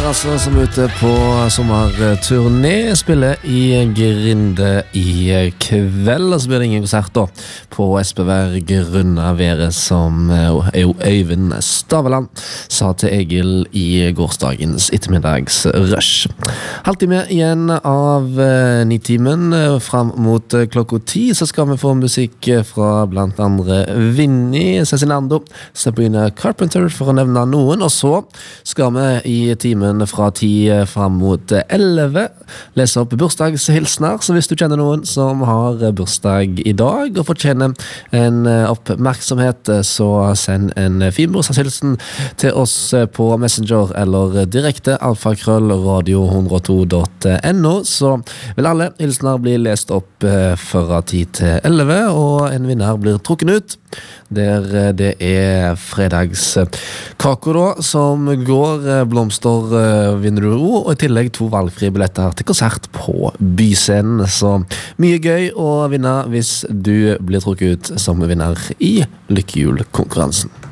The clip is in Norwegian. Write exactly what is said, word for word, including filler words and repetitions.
der altså som er ute på sommerturné, spiller i Grinde i kveld, og så blir det ingen konsert da på Espevær grunnet været som er jo Øyvind Staveland sa til Egil i gårsdagens ettermiddags rush. Halvtime igjen av nitimen fram mot klokka ti, så skal vi få musikk fra blant andre Vinny Cezinando, så begynner Carpenter for å nevne noen, og så skal vi i timen fra ti fram mot elleve lese opp bursdagshilsner, så hvis du kjenner noen som har bursdag i dag og fortjener en oppmerksomhet, så send en fin bursdagshilsen til oss på Messenger eller direkte alfakrøll radio one oh two dot no, så vil alle hilsner bli lest opp fra ti til elleve, og en vinner blir trukken ut der det er fredagskako da, som går blomster vinner du ro, og i tillegg to valgfrie billetter til konsert på Byscenen, så mye gøy å vinne hvis du blir trukket ut som vinner i Lykkehjul-konkurransen.